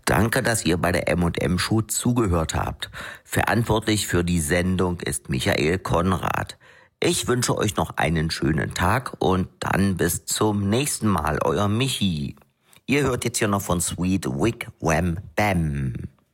Danke, dass ihr bei der M&M Show zugehört habt. Verantwortlich für die Sendung ist Michael Konrad. Ich wünsche euch noch einen schönen Tag und dann bis zum nächsten Mal, euer Michi. Ihr hört jetzt hier noch von Sweet Wig Wham Bam.